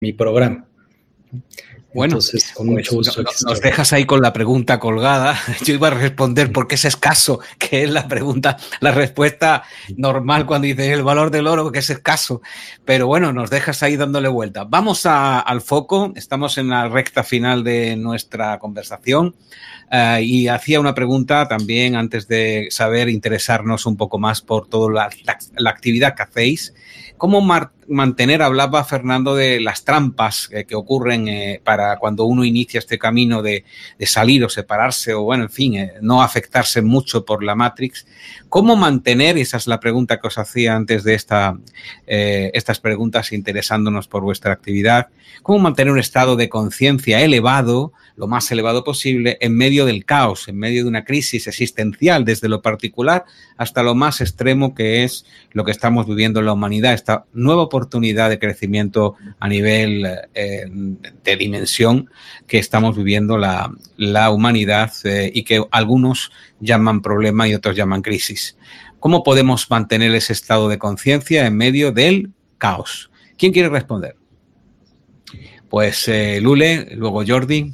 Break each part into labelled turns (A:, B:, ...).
A: mi programa.
B: Bueno,
A: entonces, con mucho gusto.
B: Nos dejas ahí con la pregunta colgada. Yo iba a responder por qué es escaso, que es la pregunta, la respuesta normal cuando dices el valor del oro, que es escaso. Pero bueno, nos dejas ahí dándole vuelta. Vamos al foco. Estamos en la recta final de nuestra conversación. Y hacía una pregunta también antes de saber interesarnos un poco más por toda la actividad que hacéis. ¿Cómo mantener, hablaba Fernando, de las trampas que ocurren para cuando uno inicia este camino de salir o separarse o, bueno, en fin, no afectarse mucho por la Matrix? ¿Cómo mantener, esa es la pregunta que os hacía antes de estas preguntas, interesándonos por vuestra actividad, cómo mantener un estado de conciencia elevado, lo más elevado posible, en medio del caos, en medio de una crisis existencial, desde lo particular hasta lo más extremo, que es lo que estamos viviendo en la humanidad, esta nueva oportunidad de crecimiento a nivel de dimensión que estamos viviendo la humanidad y que algunos llaman problema y otros llaman crisis? ¿Cómo podemos mantener ese estado de conciencia en medio del caos? ¿Quién quiere responder? Pues Lule, luego Jordi.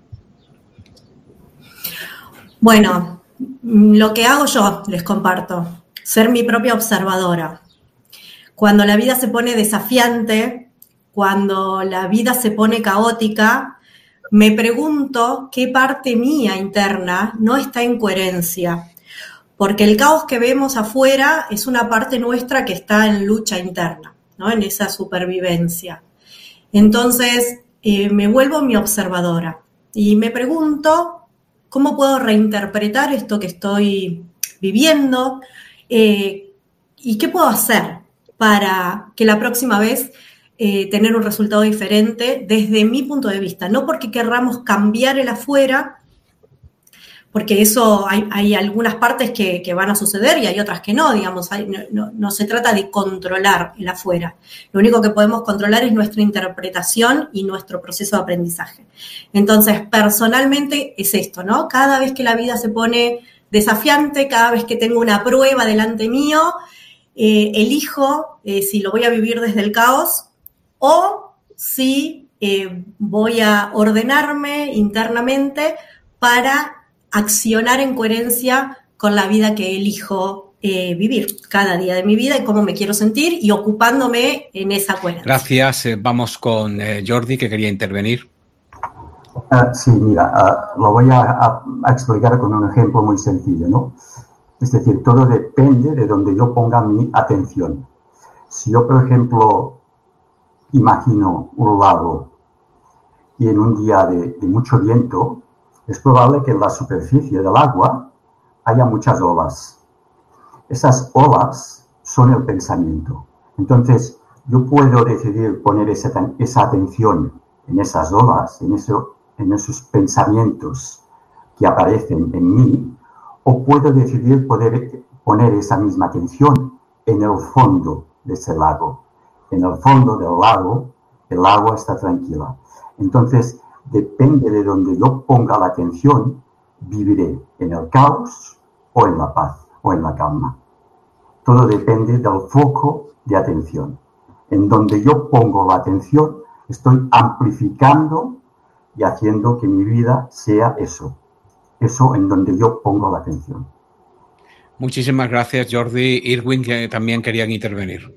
C: Bueno, lo que hago yo, les comparto, ser mi propia observadora. Cuando la vida se pone desafiante, cuando la vida se pone caótica, me pregunto qué parte mía interna no está en coherencia. Porque el caos que vemos afuera es una parte nuestra que está en lucha interna, ¿no? En esa supervivencia. Entonces, me vuelvo mi observadora y me pregunto cómo puedo reinterpretar esto que estoy viviendo y qué puedo hacer para que la próxima vez tener un resultado diferente desde mi punto de vista. No porque querramos cambiar el afuera, porque eso hay algunas partes que van a suceder y hay otras que no, digamos, no se trata de controlar el afuera. Lo único que podemos controlar es nuestra interpretación y nuestro proceso de aprendizaje. Entonces, personalmente es esto, ¿no? Cada vez que la vida se pone desafiante, cada vez que tengo una prueba delante mío, elijo si lo voy a vivir desde el caos o si voy a ordenarme internamente para accionar en coherencia con la vida que elijo vivir cada día de mi vida y cómo me quiero sentir y ocupándome en esa coherencia.
B: Gracias. Vamos con Jordi, que quería intervenir.
D: Sí, mira, lo voy a explicar con un ejemplo muy sencillo, ¿no? Es decir, todo depende de donde yo ponga mi atención. Si yo, por ejemplo, imagino un lago y en un día de mucho viento, es probable que en la superficie del agua haya muchas olas. Esas olas son el pensamiento. Entonces, yo puedo decidir poner esa atención en esas olas, en esos pensamientos que aparecen en mí, o puedo decidir poner esa misma atención en el fondo de ese lago. En el fondo del lago, el agua está tranquila. Entonces, depende de donde yo ponga la atención, viviré en el caos o en la paz o en la calma. Todo depende del foco de atención. En donde yo pongo la atención, estoy amplificando y haciendo que mi vida sea eso en donde yo pongo la atención.
B: Muchísimas gracias, Jordi. Irwin, que también querían intervenir.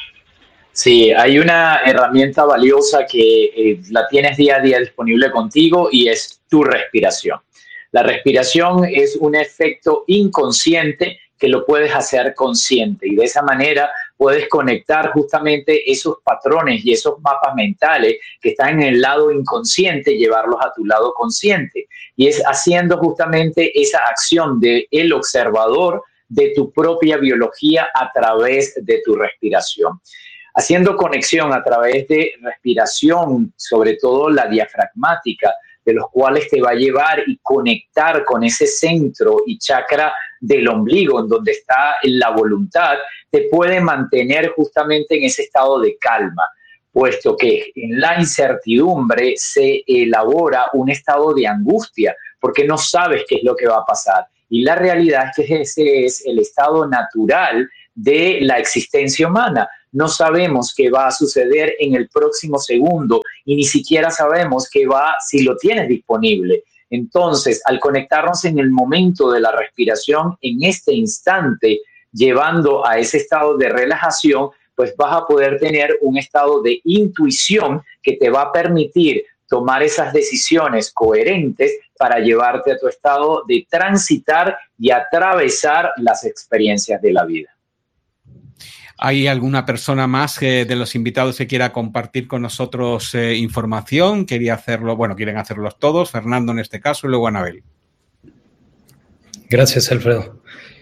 E: Sí, hay una herramienta valiosa que la tienes día a día disponible contigo y es tu respiración. La respiración es un efecto inconsciente que lo puedes hacer consciente y de esa manera puedes conectar justamente esos patrones y esos mapas mentales que están en el lado inconsciente y llevarlos a tu lado consciente. Y es haciendo justamente esa acción del observador de tu propia biología a través de tu respiración. Haciendo conexión a través de respiración, sobre todo la diafragmática, de los cuales te va a llevar y conectar con ese centro y chakra del ombligo, en donde está la voluntad, te puede mantener justamente en ese estado de calma, puesto que en la incertidumbre se elabora un estado de angustia, porque no sabes qué es lo que va a pasar. Y la realidad es que ese es el estado natural de la existencia humana. no sabemos qué va a suceder en el próximo segundo y ni siquiera sabemos si lo tienes disponible. Entonces, al conectarnos en el momento de la respiración, en este instante, llevando a ese estado de relajación, pues vas a poder tener un estado de intuición que te va a permitir tomar esas decisiones coherentes para llevarte a tu estado de transitar y atravesar las experiencias de la vida.
B: ¿Hay alguna persona más de los invitados que quiera compartir con nosotros información? Quería hacerlo, bueno, quieren hacerlos todos, Fernando en este caso y luego Anabel.
A: Gracias, Alfredo.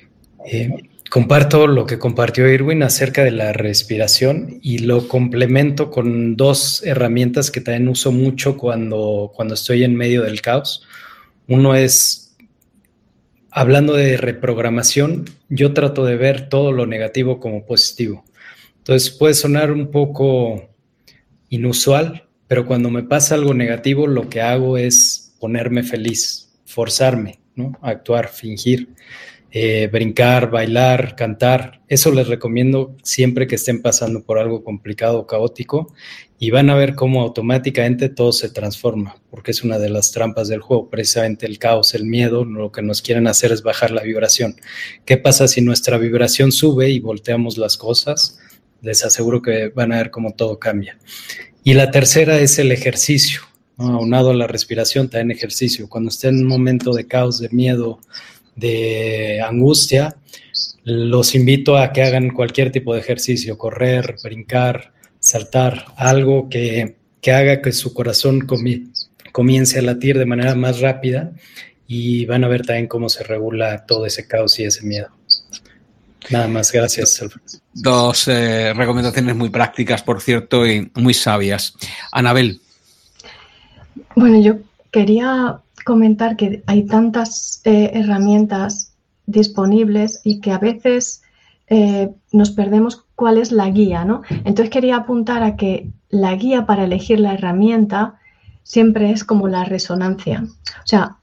A: Comparto lo que compartió Irwin acerca de la respiración y lo complemento con dos herramientas que también uso mucho cuando estoy en medio del caos. Uno es, hablando de reprogramación, yo trato de ver todo lo negativo como positivo. Entonces puede sonar un poco inusual, pero cuando me pasa algo negativo, lo que hago es ponerme feliz, forzarme, ¿no? Actuar, fingir. Brincar, bailar, cantar, eso les recomiendo siempre que estén pasando por algo complicado o caótico y van a ver cómo automáticamente todo se transforma, porque es una de las trampas del juego, precisamente el caos, el miedo, lo que nos quieren hacer es bajar la vibración. ¿Qué pasa si nuestra vibración sube y volteamos las cosas? Les aseguro que van a ver cómo todo cambia. Y la tercera es el ejercicio, ¿no? Aunado a la respiración, también ejercicio. Cuando estén en un momento de caos, de miedo, de angustia, los invito a que hagan cualquier tipo de ejercicio, correr, brincar, saltar, algo que haga que su corazón comience a latir de manera más rápida y van a ver también cómo se regula todo ese caos y ese miedo. Nada más, gracias, Alfredo.
B: Dos recomendaciones muy prácticas, por cierto, y muy sabias. Anabel.
F: Bueno, yo quería comentar que hay tantas herramientas disponibles y que a veces nos perdemos cuál es la guía, ¿no? Entonces quería apuntar a que la guía para elegir la herramienta siempre es como la resonancia. O sea,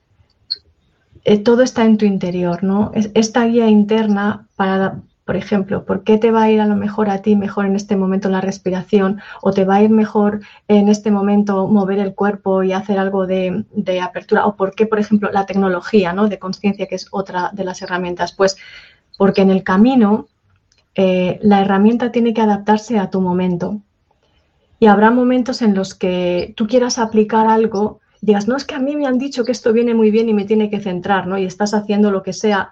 F: todo está en tu interior, ¿no? Esta guía interna para, por ejemplo, ¿por qué te va a ir a lo mejor a ti mejor en este momento la respiración? ¿O te va a ir mejor en este momento mover el cuerpo y hacer algo de apertura? ¿O por qué, por ejemplo, la tecnología, ¿no? de conciencia, que es otra de las herramientas? Pues porque en el camino la herramienta tiene que adaptarse a tu momento. Y habrá momentos en los que tú quieras aplicar algo y digas, no, es que a mí me han dicho que esto viene muy bien y me tiene que centrar, ¿no? Y estás haciendo lo que sea.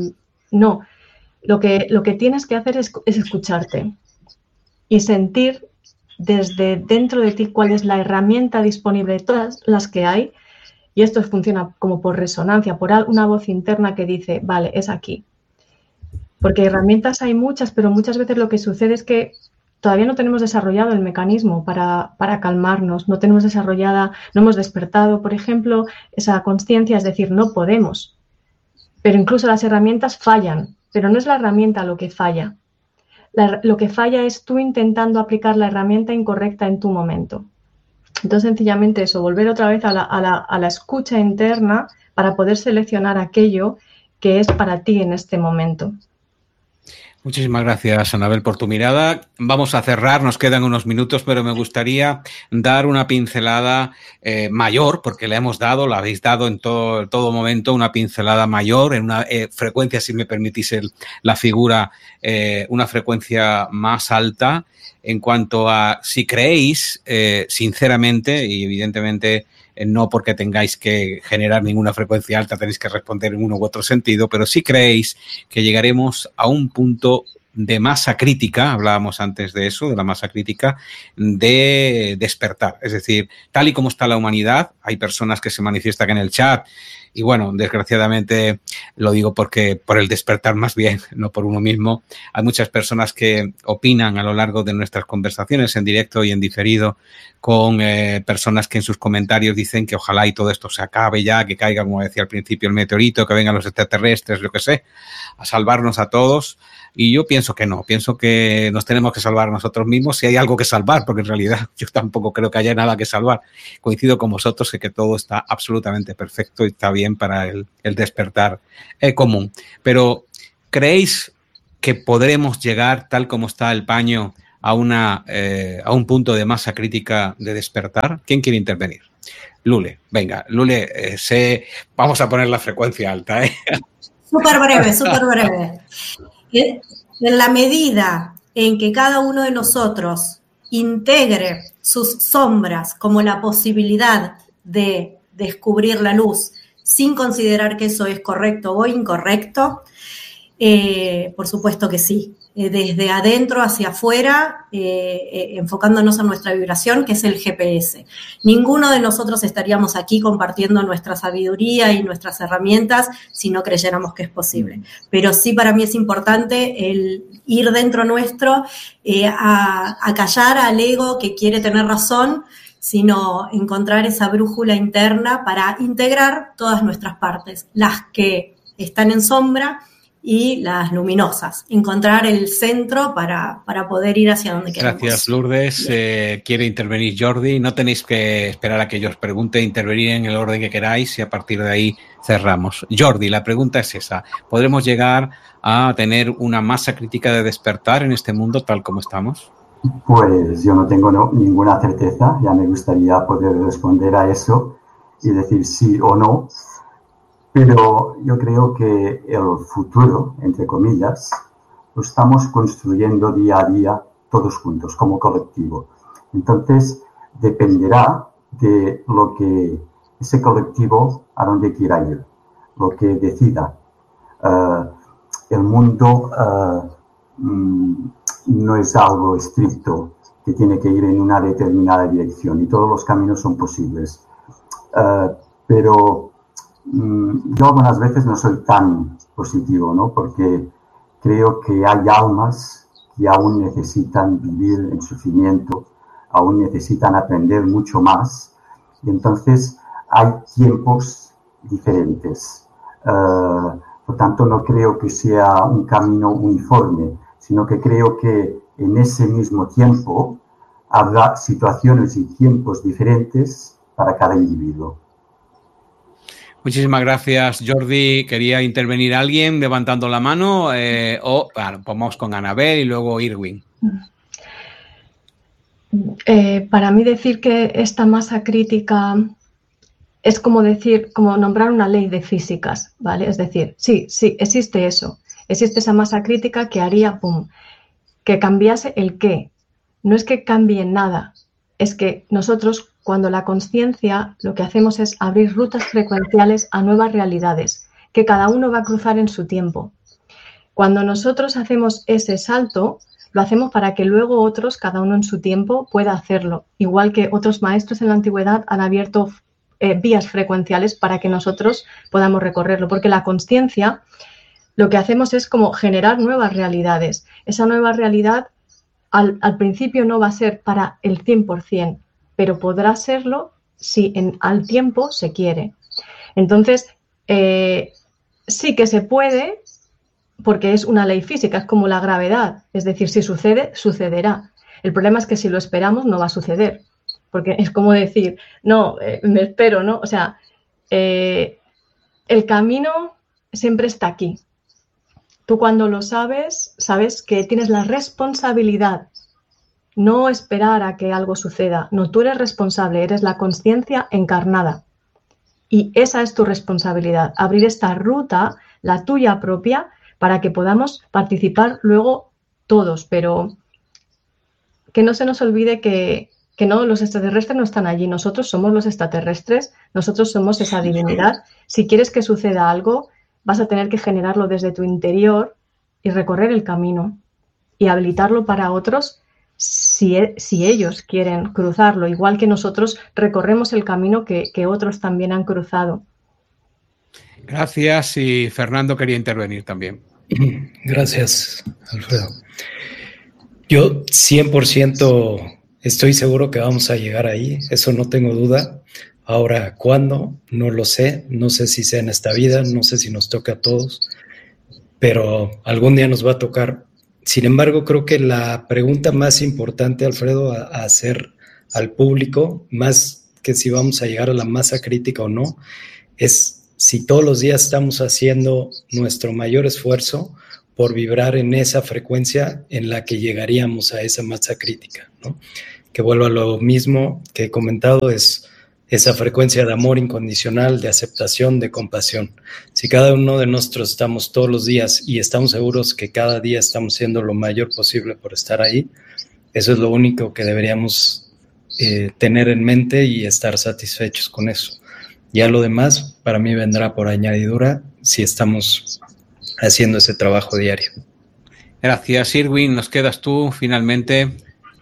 F: No. Lo que tienes que hacer es escucharte y sentir desde dentro de ti cuál es la herramienta disponible de todas las que hay, y esto funciona como por resonancia, por una voz interna que dice, vale, es aquí. Porque herramientas hay muchas, pero muchas veces lo que sucede es que todavía no tenemos desarrollado el mecanismo para calmarnos, no tenemos desarrollada, no hemos despertado, por ejemplo, esa consciencia, es decir, no podemos. Pero incluso las herramientas fallan. Pero no es la herramienta lo que falla. Lo que falla es tú intentando aplicar la herramienta incorrecta en tu momento. Entonces, sencillamente eso, volver otra vez a la escucha interna para poder seleccionar aquello que es para ti en este momento.
B: Muchísimas gracias, Anabel, por tu mirada. Vamos a cerrar, nos quedan unos minutos, pero me gustaría dar una pincelada mayor, porque la habéis dado en todo momento una pincelada mayor, en una frecuencia, si me permitís la figura, una frecuencia más alta en cuanto a si creéis, sinceramente, y evidentemente no porque tengáis que generar ninguna frecuencia alta, tenéis que responder en uno u otro sentido, pero si creéis que llegaremos a un punto de masa crítica, hablábamos antes de eso, de la masa crítica, de despertar. Es decir, tal y como está la humanidad, hay personas que se manifiestan en el chat y bueno, desgraciadamente lo digo porque por el despertar más bien, no por uno mismo. Hay muchas personas que opinan a lo largo de nuestras conversaciones en directo y en diferido con personas que en sus comentarios dicen que ojalá y todo esto se acabe ya, que caiga, como decía al principio, el meteorito, que vengan los extraterrestres, lo que sé, a salvarnos a todos. Y yo pienso que no, pienso que nos tenemos que salvar nosotros mismos si hay algo que salvar, porque en realidad yo tampoco creo que haya nada que salvar. Coincido con vosotros que todo está absolutamente perfecto y está bien para el despertar común. Pero ¿creéis que podremos llegar, tal como está el paño, a un punto de masa crítica de despertar? ¿Quién quiere intervenir? Lule, venga, Lule, vamos a poner la frecuencia alta, ¿eh?
C: Súper breve, súper breve. En la medida en que cada uno de nosotros integre sus sombras como la posibilidad de descubrir la luz sin considerar que eso es correcto o incorrecto, por supuesto que sí. Desde adentro hacia afuera, enfocándonos en nuestra vibración, que es el GPS. Ninguno de nosotros estaríamos aquí compartiendo nuestra sabiduría y nuestras herramientas si no creyéramos que es posible. Pero sí, para mí es importante el ir dentro nuestro a callar al ego que quiere tener razón, sino encontrar esa brújula interna para integrar todas nuestras partes, las que están en sombra y las luminosas, encontrar el centro para poder ir hacia donde queremos.
B: Gracias, Lourdes. Quiere intervenir Jordi. No tenéis que esperar a que yo os pregunte, intervenir en el orden que queráis y a partir de ahí cerramos. Jordi, la pregunta es esa. ¿Podremos llegar a tener una masa crítica de despertar en este mundo tal como estamos?
D: Pues yo no tengo ninguna certeza. Ya me gustaría poder responder a eso y decir sí o no. Pero yo creo que el futuro, entre comillas, lo estamos construyendo día a día todos juntos, como colectivo. Entonces, dependerá de lo que ese colectivo a dónde quiera ir, lo que decida. El mundo no es algo estricto que tiene que ir en una determinada dirección y todos los caminos son posibles. Pero yo algunas veces no soy tan positivo, ¿no? Porque creo que hay almas que aún necesitan vivir en sufrimiento, aún necesitan aprender mucho más. Y entonces hay tiempos diferentes. Por tanto, no creo que sea un camino uniforme, sino que creo que en ese mismo tiempo habrá situaciones y tiempos diferentes para cada individuo.
B: Muchísimas gracias, Jordi. ¿Quería intervenir alguien levantando la mano? Vamos con Anabel y luego Irwin.
F: Para mí decir que esta masa crítica es como nombrar una ley de físicas, ¿vale? Es decir, sí, existe eso. Existe esa masa crítica que haría, que cambiase el qué. No es que cambie nada, es que nosotros, cuando la conciencia, lo que hacemos es abrir rutas frecuenciales a nuevas realidades, que cada uno va a cruzar en su tiempo. Cuando nosotros hacemos ese salto, lo hacemos para que luego otros, cada uno en su tiempo, pueda hacerlo. Igual que otros maestros en la antigüedad han abierto vías frecuenciales para que nosotros podamos recorrerlo. Porque la conciencia, lo que hacemos es como generar nuevas realidades. Esa nueva realidad, al principio no va a ser para el 100%, pero podrá serlo si al tiempo se quiere. Entonces, sí que se puede, porque es una ley física, es como la gravedad. Es decir, si sucede, sucederá. El problema es que si lo esperamos, no va a suceder. Porque es como decir, no, me espero, ¿no? O sea, el camino siempre está aquí. Tú cuando lo sabes, sabes que tienes la responsabilidad. No esperar a que algo suceda. No, tú eres responsable, eres la conciencia encarnada. Y esa es tu responsabilidad, abrir esta ruta, la tuya propia, para que podamos participar luego todos. Pero que no se nos olvide que no, los extraterrestres no están allí. Nosotros somos los extraterrestres, nosotros somos esa divinidad. Si quieres que suceda algo, vas a tener que generarlo desde tu interior y recorrer el camino y habilitarlo para otros. Si ellos quieren cruzarlo, igual que nosotros recorremos el camino que otros también han cruzado.
B: Gracias, y Fernando quería intervenir también.
A: Gracias, Alfredo. Yo 100% estoy seguro que vamos a llegar ahí, eso no tengo duda. Ahora, ¿cuándo? No lo sé, no sé si sea en esta vida, no sé si nos toca a todos, pero algún día nos va a tocar. Sin embargo, creo que la pregunta más importante, Alfredo, a hacer al público, más que si vamos a llegar a la masa crítica o no, es si todos los días estamos haciendo nuestro mayor esfuerzo por vibrar en esa frecuencia en la que llegaríamos a esa masa crítica, ¿no? Que vuelvo a lo mismo que he comentado, es esa frecuencia de amor incondicional, de aceptación, de compasión. Si cada uno de nosotros estamos todos los días y estamos seguros que cada día estamos haciendo lo mayor posible por estar ahí, eso es lo único que deberíamos tener en mente y estar satisfechos con eso. Ya lo demás, para mí, vendrá por añadidura si estamos haciendo ese trabajo diario.
B: Gracias, Irwin. ¿Nos quedas tú finalmente?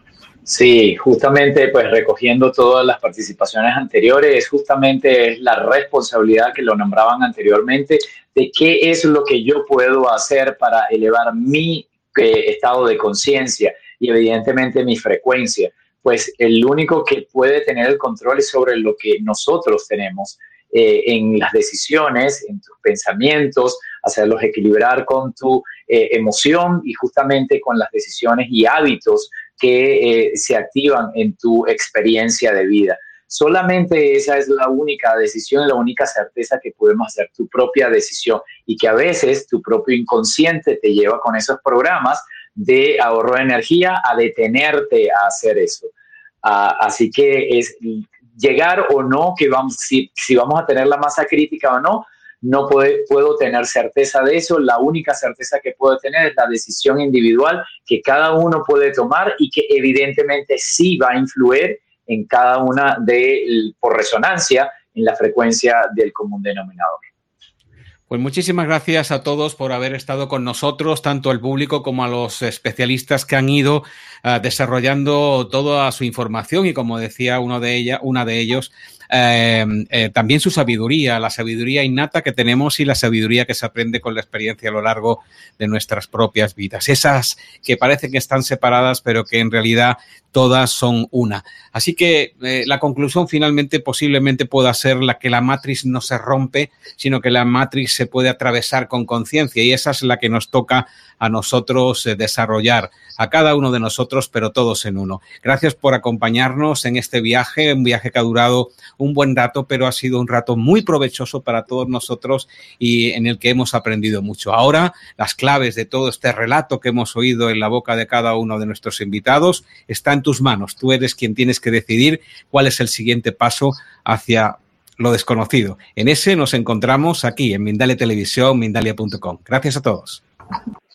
E: Sí, justamente pues recogiendo todas las participaciones anteriores, justamente es la responsabilidad que lo nombraban anteriormente de qué es lo que yo puedo hacer para elevar mi estado de conciencia y evidentemente mi frecuencia. Pues el único que puede tener el control es sobre lo que nosotros tenemos en las decisiones, en tus pensamientos, hacerlos equilibrar con tu emoción y justamente con las decisiones y hábitos que se activan en tu experiencia de vida. Solamente esa es la única decisión, la única certeza que podemos hacer, tu propia decisión, y que a veces tu propio inconsciente te lleva con esos programas de ahorro de energía a detenerte a hacer eso. Así que es llegar o no, que vamos, si vamos a tener la masa crítica o no, no puedo tener certeza de eso. La única certeza que puedo tener es la decisión individual que cada uno puede tomar y que evidentemente sí va a influir en cada una por resonancia en la frecuencia del común denominador.
B: Pues muchísimas gracias a todos por haber estado con nosotros, tanto al público como a los especialistas que han ido desarrollando toda su información y, como decía una de ellos, también su sabiduría, la sabiduría innata que tenemos y la sabiduría que se aprende con la experiencia a lo largo de nuestras propias vidas. Esas que parecen que están separadas, pero que en realidad todas son una. Así que la conclusión finalmente posiblemente pueda ser la que la matriz no se rompe, sino que la matriz se puede atravesar con conciencia, y esa es la que nos toca a nosotros desarrollar, a cada uno de nosotros, pero todos en uno. Gracias por acompañarnos en este viaje, un viaje que ha durado un buen rato, pero ha sido un rato muy provechoso para todos nosotros y en el que hemos aprendido mucho. Ahora, las claves de todo este relato que hemos oído en la boca de cada uno de nuestros invitados está en tus manos. Tú eres quien tienes que decidir cuál es el siguiente paso hacia lo desconocido. En ese nos encontramos aquí en Mindalia Televisión, Mindalia.com. Gracias a todos.